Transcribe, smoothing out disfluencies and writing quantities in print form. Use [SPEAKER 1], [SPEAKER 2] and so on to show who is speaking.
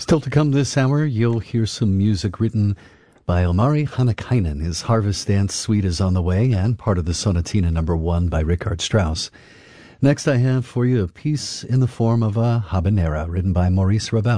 [SPEAKER 1] Still to come this hour, you'll hear some music written by Omari Hanakainen. His Harvest Dance Suite is on the way, and part of the Sonatina No. 1 by Richard Strauss. Next I have for you a piece in the form of a habanera written by Maurice Ravel.